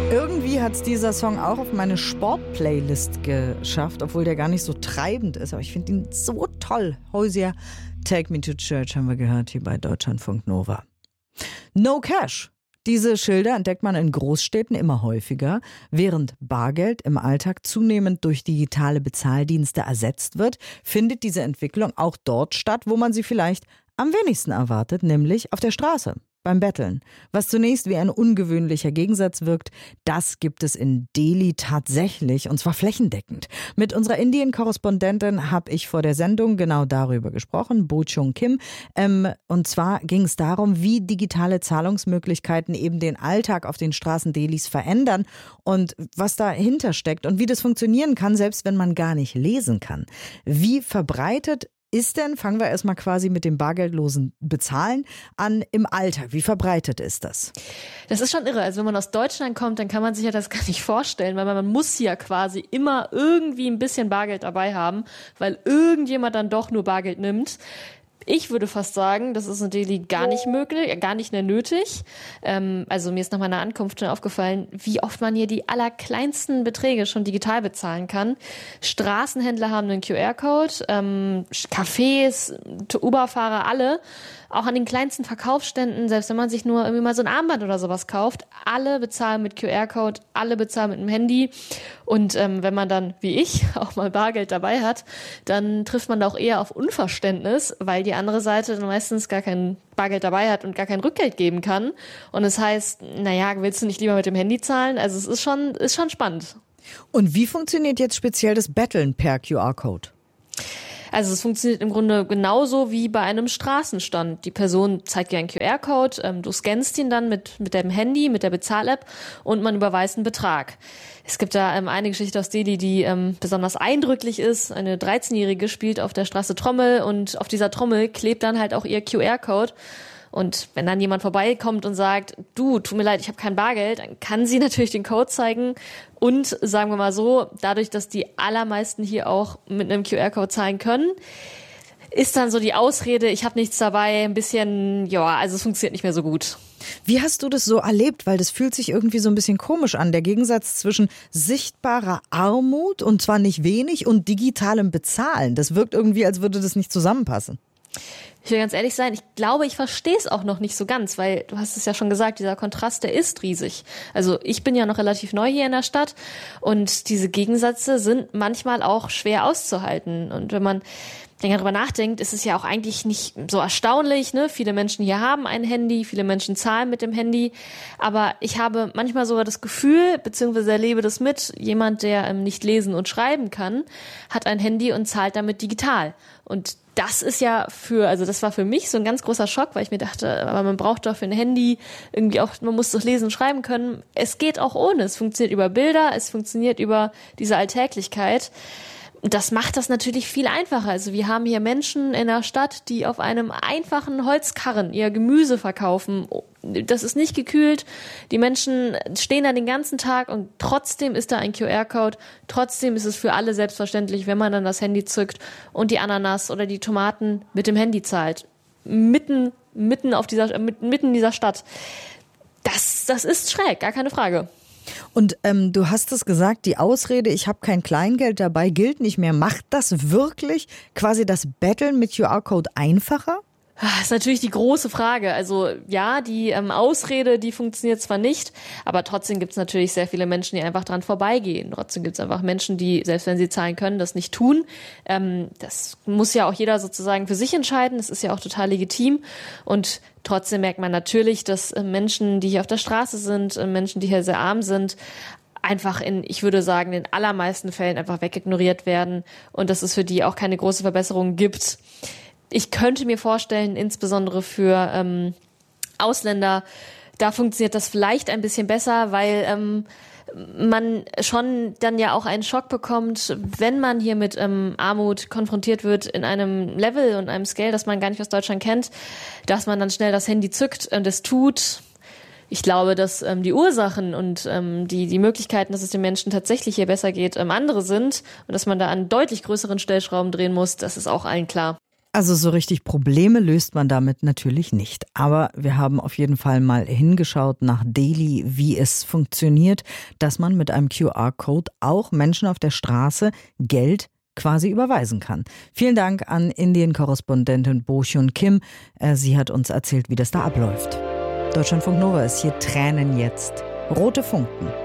Irgendwie hat es dieser Song auch auf meine Sport-Playlist geschafft, obwohl der gar nicht so treibend ist. Aber ich finde ihn so toll. Hozier, Take Me to Church haben wir gehört hier bei Deutschlandfunk Nova. No Cash. Diese Schilder entdeckt man in Großstädten immer häufiger, während Bargeld im Alltag zunehmend durch digitale Bezahldienste ersetzt wird, findet diese Entwicklung auch dort statt, wo man sie vielleicht am wenigsten erwartet, nämlich auf der Straße. Beim Betteln. Was zunächst wie ein ungewöhnlicher Gegensatz wirkt, das gibt es in Delhi tatsächlich, und zwar flächendeckend. Mit unserer Indien-Korrespondentin habe ich vor der Sendung genau darüber gesprochen, Bo Chung Kim. Und zwar ging es darum, wie digitale Zahlungsmöglichkeiten eben den Alltag auf den Straßen Delhis verändern und was dahinter steckt und wie das funktionieren kann, selbst wenn man gar nicht lesen kann. Wie verbreitet ist denn, fangen wir erstmal quasi mit dem bargeldlosen Bezahlen an, im Alltag? Wie verbreitet ist das? Das ist schon irre. Also wenn man aus Deutschland kommt, dann kann man sich ja das gar nicht vorstellen, weil man muss ja quasi immer irgendwie ein bisschen Bargeld dabei haben, weil irgendjemand dann doch nur Bargeld nimmt. Ich würde fast sagen, das ist in Delhi gar nicht möglich, gar nicht mehr nötig. Also mir ist nach meiner Ankunft schon aufgefallen, wie oft man hier die allerkleinsten Beträge schon digital bezahlen kann. Straßenhändler haben einen QR-Code, Cafés, Uber-Fahrer, alle. Auch an den kleinsten Verkaufsständen, selbst wenn man sich nur irgendwie mal so ein Armband oder sowas kauft, alle bezahlen mit QR-Code, alle bezahlen mit dem Handy. Und wenn man dann, wie ich, auch mal Bargeld dabei hat, dann trifft man da auch eher auf Unverständnis, weil die andere Seite dann meistens gar kein Bargeld dabei hat und gar kein Rückgeld geben kann. Und es heißt, naja, willst du nicht lieber mit dem Handy zahlen? Also es ist schon spannend. Und wie funktioniert jetzt speziell das Betteln per QR-Code? Also es funktioniert im Grunde genauso wie bei einem Straßenstand. Die Person zeigt dir einen QR-Code, du scannst ihn dann mit deinem Handy, mit der Bezahl-App und man überweist einen Betrag. Es gibt da eine Geschichte aus Delhi, die besonders eindrücklich ist. Eine 13-Jährige spielt auf der Straße Trommel und auf dieser Trommel klebt dann halt auch ihr QR-Code. Und wenn dann jemand vorbeikommt und sagt, du, tut mir leid, ich habe kein Bargeld, dann kann sie natürlich den Code zeigen. Und sagen wir mal so, dadurch, dass die allermeisten hier auch mit einem QR-Code zahlen können, ist dann so die Ausrede, ich habe nichts dabei, ein bisschen, ja, also es funktioniert nicht mehr so gut. Wie hast du das so erlebt? Weil das fühlt sich irgendwie so ein bisschen komisch an, der Gegensatz zwischen sichtbarer Armut, und zwar nicht wenig, und digitalem Bezahlen. Das wirkt irgendwie, als würde das nicht zusammenpassen. Ich will ganz ehrlich sein, ich glaube, ich verstehe es auch noch nicht so ganz, weil du hast es ja schon gesagt, dieser Kontrast, der ist riesig. Also ich bin ja noch relativ neu hier in der Stadt und diese Gegensätze sind manchmal auch schwer auszuhalten. Und wenn man länger darüber nachdenkt, ist es ja auch eigentlich nicht so erstaunlich, ne? Viele Menschen hier haben ein Handy, viele Menschen zahlen mit dem Handy, aber ich habe manchmal sogar das Gefühl, beziehungsweise erlebe das mit, jemand, der nicht lesen und schreiben kann, hat ein Handy und zahlt damit digital. Und das ist ja das war für mich so ein ganz großer Schock, weil ich mir dachte, aber man braucht doch für ein Handy irgendwie auch, man muss doch lesen und schreiben können. Es geht auch ohne. Es funktioniert über Bilder, es funktioniert über diese Alltäglichkeit. Das macht das natürlich viel einfacher. Also wir haben hier Menschen in der Stadt, die auf einem einfachen Holzkarren ihr Gemüse verkaufen. Das ist nicht gekühlt. Die Menschen stehen da den ganzen Tag und trotzdem ist da ein QR-Code. Trotzdem ist es für alle selbstverständlich, wenn man dann das Handy zückt und die Ananas oder die Tomaten mit dem Handy zahlt. Mitten in dieser Stadt. Das ist schräg, gar keine Frage. Und du hast es gesagt, die Ausrede, ich habe kein Kleingeld dabei, gilt nicht mehr. Macht das wirklich quasi das Betteln mit QR-Code einfacher? Das ist natürlich die große Frage. Also ja, die Ausrede, die funktioniert zwar nicht, aber trotzdem gibt es natürlich sehr viele Menschen, die einfach dran vorbeigehen. Trotzdem gibt es einfach Menschen, die, selbst wenn sie zahlen können, das nicht tun. Das muss ja auch jeder sozusagen für sich entscheiden. Das ist ja auch total legitim. Und trotzdem merkt man natürlich, dass Menschen, die hier auf der Straße sind, Menschen, die hier sehr arm sind, einfach ich würde sagen, in den allermeisten Fällen einfach wegignoriert werden und dass es für die auch keine große Verbesserung gibt. Ich könnte mir vorstellen, insbesondere für Ausländer, da funktioniert das vielleicht ein bisschen besser, weil man schon dann ja auch einen Schock bekommt, wenn man hier mit Armut konfrontiert wird in einem Level und einem Scale, das man gar nicht aus Deutschland kennt, dass man dann schnell das Handy zückt und es tut. Ich glaube, dass die Ursachen und die Möglichkeiten, dass es den Menschen tatsächlich hier besser geht, andere sind und dass man da an deutlich größeren Stellschrauben drehen muss, das ist auch allen klar. Also so richtig Probleme löst man damit natürlich nicht. Aber wir haben auf jeden Fall mal hingeschaut nach Delhi, wie es funktioniert, dass man mit einem QR-Code auch Menschen auf der Straße Geld quasi überweisen kann. Vielen Dank an Indien-Korrespondentin Bo-Hyun Kim. Sie hat uns erzählt, wie das da abläuft. Deutschlandfunk Nova ist hier Tränen jetzt. Rote Funken.